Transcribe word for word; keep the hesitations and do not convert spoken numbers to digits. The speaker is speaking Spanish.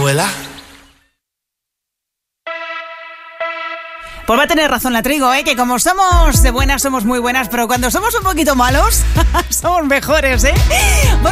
¿verdad? Pues va a tener razón la Trigo, ¿eh? Que como somos de buenas, somos muy buenas, pero cuando somos un poquito malos, somos mejores, ¿eh?